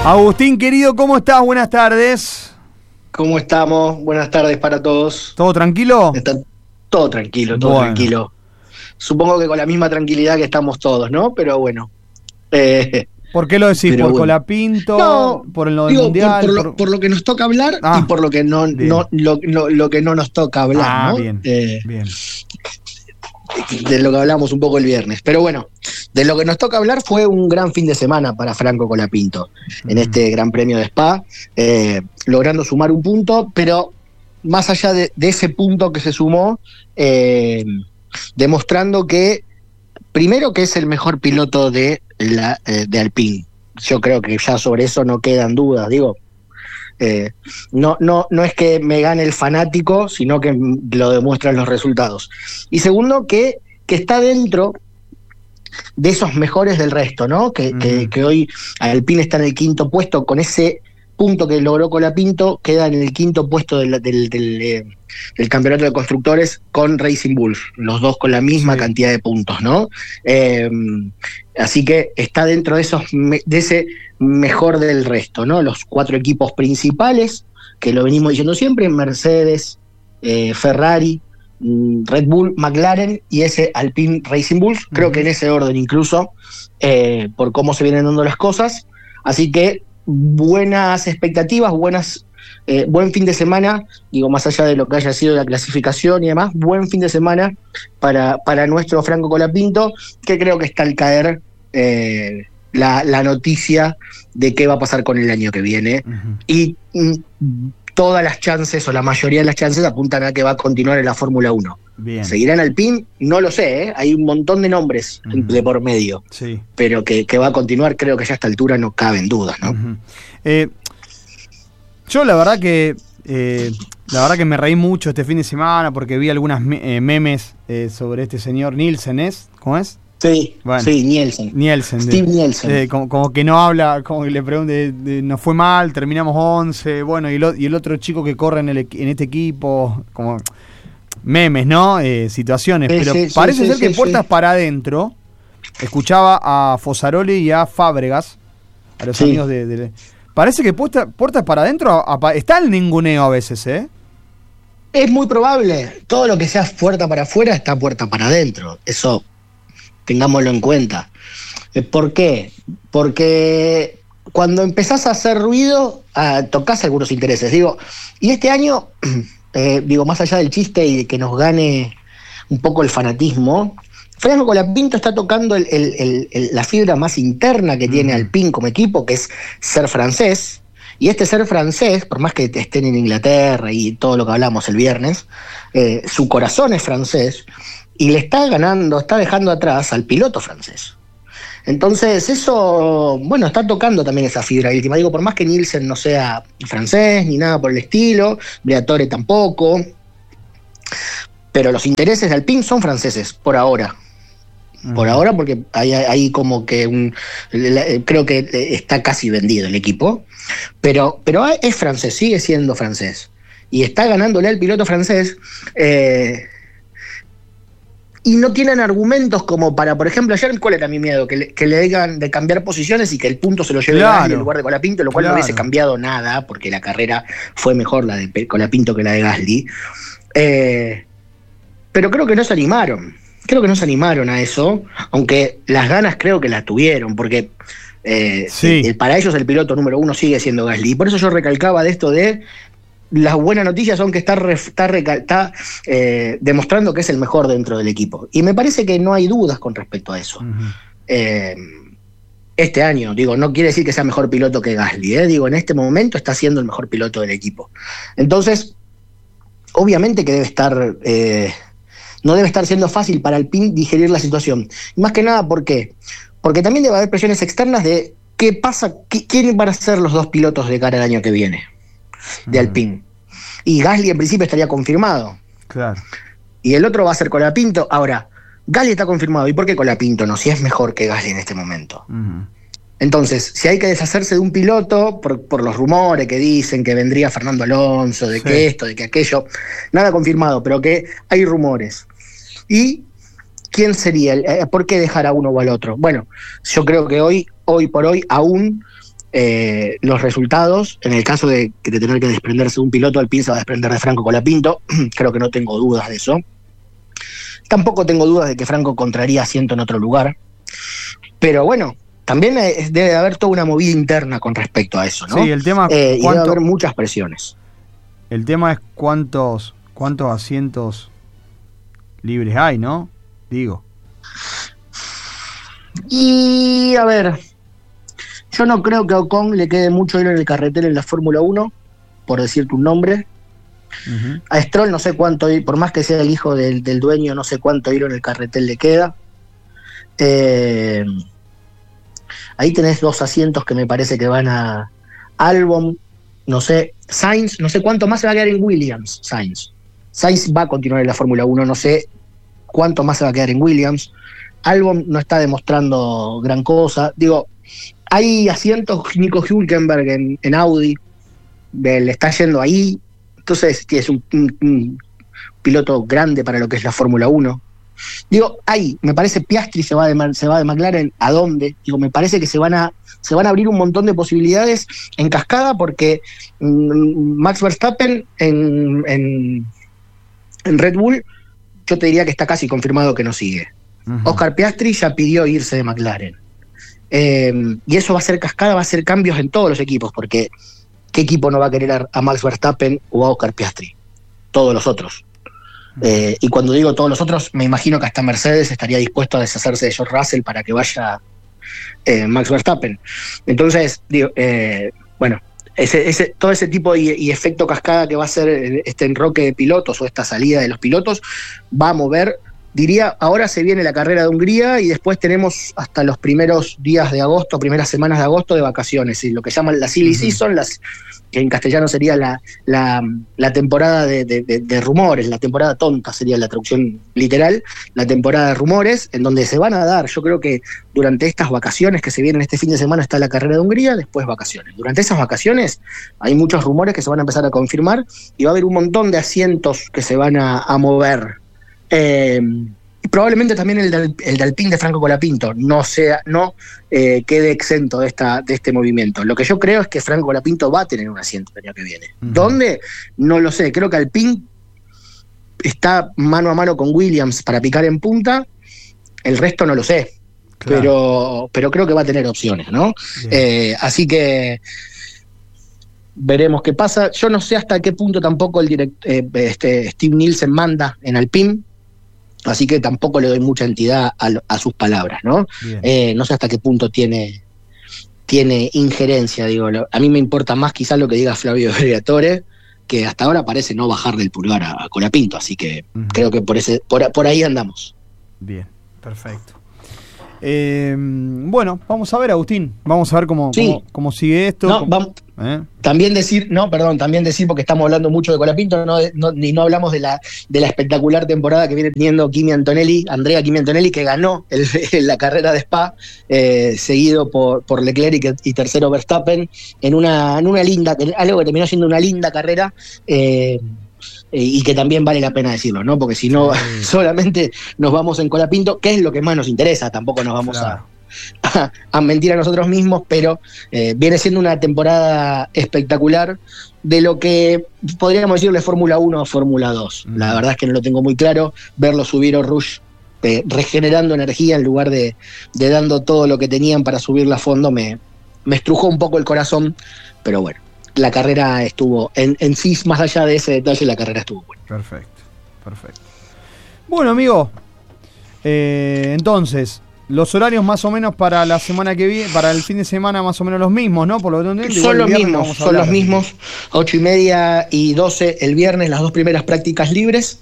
Agustín, querido, ¿cómo estás? Buenas tardes. ¿Cómo estamos? Buenas tardes para todos. ¿Todo tranquilo? Está todo tranquilo, todo tranquilo. Supongo que con la misma tranquilidad que estamos todos, ¿no? Pero bueno. ¿Por qué lo decís? ¿Por bueno. Colapinto? No, ¿Por el digo, mundial? por lo que nos toca hablar y por lo que lo que no nos toca hablar, ¿no? Bien. De lo que hablamos un poco el viernes. Pero bueno, de lo que nos toca hablar fue un gran fin de semana para Franco Colapinto en este Gran Premio de Spa, logrando sumar un punto, pero más allá de ese punto que se sumó, demostrando que, primero, que es el mejor piloto de Alpine. Yo creo que ya sobre eso no quedan dudas, digo. No es que me gane el fanático, sino que lo demuestran los resultados. Y segundo, que está dentro de esos mejores del resto, ¿no? Que hoy Alpine está en el quinto puesto, con ese punto que logró Colapinto, queda en el quinto puesto del campeonato de constructores con Racing Bulls, los dos con la misma cantidad de puntos, ¿no? Así que está dentro de ese mejor del resto, ¿no? Los cuatro equipos principales, que lo venimos diciendo siempre, Mercedes, Ferrari, Red Bull, McLaren y ese Alpine Racing Bulls, creo que en ese orden incluso, por cómo se vienen dando las cosas. Así que buenas expectativas, buen fin de semana, digo, más allá de lo que haya sido la clasificación y demás, buen fin de semana para nuestro Franco Colapinto, que creo que está al caer la noticia de qué va a pasar con el año que viene. Y todas las chances, o la mayoría de las chances, apuntan a que va a continuar en la Fórmula 1. Bien. ¿Seguirá en Alpine? No lo sé, ¿eh? Hay un montón de nombres de por medio, pero que va a continuar, creo que ya a esta altura no caben dudas, ¿no? Yo la verdad que me reí mucho este fin de semana porque vi algunas memes sobre este señor Nielsen, ¿cómo es? Sí, bueno, sí, Nielsen. Steve Nielsen. Como que no habla, como que le pregunte, nos fue mal, terminamos 11, bueno, y el otro chico que corre en este equipo, como memes, ¿no? Situaciones, pero parece ser que puertas para adentro, escuchaba a Fosaroli y a Fábregas, a los amigos de parece que puertas para adentro está el ninguneo a veces, ¿eh? Es muy probable, todo lo que sea puerta para afuera está puerta para adentro, eso tengámoslo en cuenta. ¿Por qué? Porque cuando empezás a hacer ruido, tocas algunos intereses. Digo, y este año, más allá del chiste y de que nos gane un poco el fanatismo, Franco Colapinto está tocando la fibra más interna que tiene Alpine como equipo, que es ser francés. Y este ser francés, por más que estén en Inglaterra y todo lo que hablamos el viernes, su corazón es francés. Y le está dejando atrás al piloto francés. Entonces eso, bueno, está tocando también esa fibra íntima. Digo, por más que Nielsen no sea francés ni nada por el estilo, Briatore tampoco, pero los intereses de Alpine son franceses, por ahora. Por ahora, porque hay como que creo que está casi vendido el equipo, pero es francés, sigue siendo francés. Y está ganándole al piloto francés. Y no tienen argumentos como para, por ejemplo, ayer, ¿cuál era mi miedo? Que le digan de cambiar posiciones y que el punto se lo lleve Gasly en lugar de Colapinto, lo cual no hubiese cambiado nada, porque la carrera fue mejor la de Colapinto que la de Gasly. Pero creo que no se animaron. Creo que no se animaron a eso, aunque las ganas creo que las tuvieron, porque para ellos el piloto número uno sigue siendo Gasly. Y por eso yo recalcaba de esto de las buenas noticias son que está demostrando que es el mejor dentro del equipo. Y me parece que no hay dudas con respecto a eso. Este año, digo, no quiere decir que sea mejor piloto que Gasly, digo, en este momento está siendo el mejor piloto del equipo. Entonces, obviamente que debe estar, no debe estar siendo fácil para Alpine digerir la situación. Y más que nada, ¿por qué? Porque también debe haber presiones externas de qué pasa, quiénes van a ser los dos pilotos de cara al año que viene de Alpine. Y Gasly en principio estaría confirmado. Claro. Y el otro va a ser Colapinto. Ahora, Gasly está confirmado. ¿Y por qué Colapinto no? Si es mejor que Gasly en este momento. Entonces, si hay que deshacerse de un piloto, por los rumores que dicen que vendría Fernando Alonso, de que esto, de que aquello, nada confirmado, pero que hay rumores. ¿Y quién sería? ¿Por qué dejar a uno o al otro? Bueno, yo creo que hoy por hoy, aún los resultados. En el caso de tener que desprenderse de un piloto, Alpine se va a desprender de Franco Colapinto. Creo que no tengo dudas de eso. Tampoco tengo dudas de que Franco encontraría asiento en otro lugar. Pero bueno, también debe de haber toda una movida interna con respecto a eso, ¿no? Sí, el tema y debe haber muchas presiones. El tema es cuántos asientos libres hay, ¿no? Digo. Y a ver, yo no creo que a Ocon le quede mucho hilo en el carretel en la Fórmula 1, por decirte un nombre. Uh-huh. A Stroll no sé cuánto, por más que sea el hijo del dueño, no sé cuánto hilo en el carretel le queda. Ahí tenés 2 asientos que me parece que van a Albon, no sé, Sainz, no sé cuánto más se va a quedar en Williams. Sainz va a continuar en la Fórmula 1, no sé cuánto más se va a quedar en Williams. Albon no está demostrando gran cosa. Digo, hay asientos, Nico Hülkenberg en Audi, le está yendo ahí. Entonces es un piloto grande para lo que es la Fórmula 1. Digo, ahí, me parece Piastri se va de McLaren, ¿a dónde? Digo, me parece que se van a abrir un montón de posibilidades en cascada, porque Max Verstappen en Red Bull, yo te diría que está casi confirmado que no sigue. Uh-huh. Oscar Piastri ya pidió irse de McLaren. Y eso va a ser cascada, va a ser cambios en todos los equipos, porque ¿qué equipo no va a querer a Max Verstappen o a Oscar Piastri? Todos los otros. Y cuando digo todos los otros, me imagino que hasta Mercedes estaría dispuesto a deshacerse de George Russell para que vaya Max Verstappen. Entonces, digo, bueno, todo ese tipo y efecto cascada que va a ser este enroque de pilotos o esta salida de los pilotos va a mover. Diría, ahora se viene la carrera de Hungría y después tenemos hasta los primeros días de agosto, primeras semanas de agosto de vacaciones, y lo que llaman la silly season, que en castellano sería la temporada de rumores, la temporada tonta sería la traducción literal, la temporada de rumores, en donde se van a dar, yo creo que durante estas vacaciones que se vienen este fin de semana está la carrera de Hungría, después vacaciones. Durante esas vacaciones hay muchos rumores que se van a empezar a confirmar y va a haber un montón de asientos que se van a mover. Y probablemente también el de Alpine de Franco Colapinto no quede exento de este movimiento. Lo que yo creo es que Franco Colapinto va a tener un asiento el año que viene. Uh-huh. ¿Dónde? No lo sé. Creo que Alpine está mano a mano con Williams para picar en punta. El resto no lo sé. Claro. Pero creo que va a tener opciones, ¿no? Así que veremos qué pasa. Yo no sé hasta qué punto tampoco Steve Nielsen manda en Alpine. Así que tampoco le doy mucha entidad a sus palabras, ¿no? No sé hasta qué punto tiene injerencia, digo. A mí me importa más quizás lo que diga Flavio Briatore, que hasta ahora parece no bajar del pulgar a Colapinto, así que creo que por ahí andamos. Bien, perfecto. Bueno, vamos a ver, Agustín, vamos a ver cómo sigue esto. También decir, porque estamos hablando mucho de Colapinto, no hablamos de la espectacular temporada que viene teniendo Andrea Kimi Antonelli, que ganó la carrera de Spa, seguido por Leclerc y tercero Verstappen, en una linda, algo que terminó siendo una linda carrera, y que también vale la pena decirlo, ¿no? Porque si no, solamente nos vamos en Colapinto, que es lo que más nos interesa, tampoco nos vamos a mentir a nosotros mismos, pero viene siendo una temporada espectacular de lo que podríamos decirle Fórmula 1 o Fórmula 2. La verdad es que no lo tengo muy claro, verlo subir o Rush regenerando energía en lugar de dando todo lo que tenían para subirla a fondo, me estrujó un poco el corazón, pero bueno. La carrera estuvo, en sí, más allá de ese detalle, la carrera estuvo buena. Perfecto. Bueno, amigo, entonces, los horarios más o menos para la semana que viene, para el fin de semana más o menos los mismos, ¿no? Por lo tanto, son los mismos, 8:30 y 12 el viernes, las 2 primeras prácticas libres.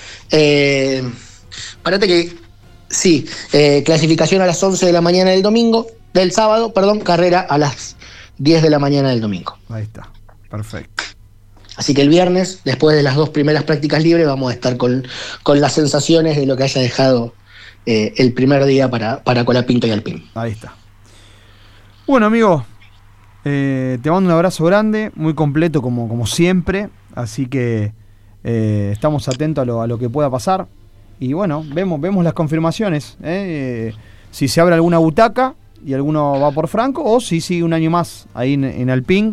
Clasificación a las 11 de la mañana del sábado, carrera a las 10 de la mañana del domingo. Ahí está, perfecto. Así que el viernes, después de las 2 primeras prácticas libres, vamos a estar con las sensaciones de lo que haya dejado el primer día para Colapinto y Alpine. Ahí está. Bueno, amigo, te mando un abrazo grande, muy completo como siempre, así que estamos atentos a lo que pueda pasar. Y bueno, vemos las confirmaciones. Si se abre alguna butaca, y alguno va por Franco, o si sigue un año más ahí en Alpine.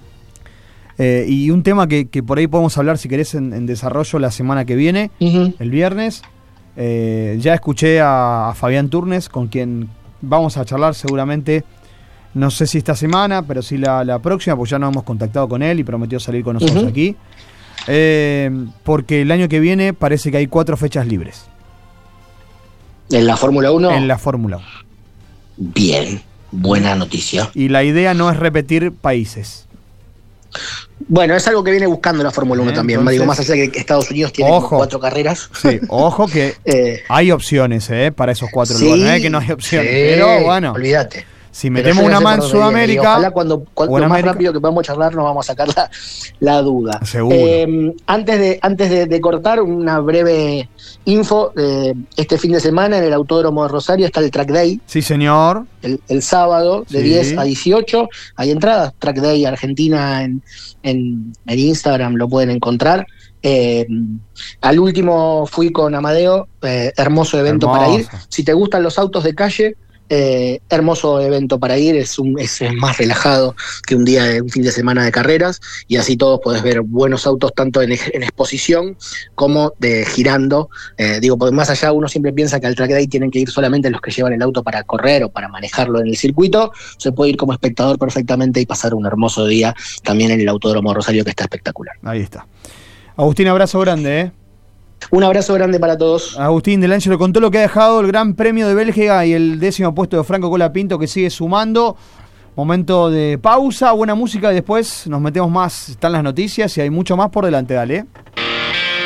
Y un tema que por ahí podemos hablar, si querés, en desarrollo la semana que viene, el viernes. Ya escuché a Fabián Turnes, con quien vamos a charlar seguramente, no sé si esta semana, pero sí la próxima, porque ya nos hemos contactado con él y prometió salir con nosotros aquí. Porque el año que viene parece que hay 4 fechas libres. ¿En la Fórmula 1? En la Fórmula 1. Bien, buena noticia. Y la idea no es repetir países. Bueno, es algo que viene buscando la Fórmula 1 también. Entonces, digo, más allá de que Estados Unidos tiene 4 carreras. Sí, ojo que hay opciones para esos 4 lugares. No es que no hay opciones, pero bueno. Olvídate. Si metemos una más en Sudamérica. Ojalá cuando más rápido que podamos charlar nos vamos a sacar la duda. Seguro. Antes de cortar, una breve info. Este fin de semana en el Autódromo de Rosario está el Track Day. Sí, señor. El sábado de 10 a 18. Hay entradas. Track Day Argentina en Instagram lo pueden encontrar. Al último fui con Amadeo. Hermoso evento para ir. Si te gustan los autos de calle, hermoso evento para ir, es más relajado que un fin de semana de carreras, y así todos podés ver buenos autos tanto en exposición como girando. Porque más allá uno siempre piensa que al Track Day tienen que ir solamente los que llevan el auto para correr o para manejarlo en el circuito. Se puede ir como espectador perfectamente y pasar un hermoso día también en el Autódromo Rosario, que está espectacular. Ahí está. Agustín, abrazo grande, Un abrazo grande para todos. Agustín Del Ángelo contó lo que ha dejado el Gran Premio de Bélgica y el 10º puesto de Franco Colapinto, que sigue sumando. Momento de pausa, buena música, y después nos metemos más. Están las noticias y hay mucho más por delante. Dale.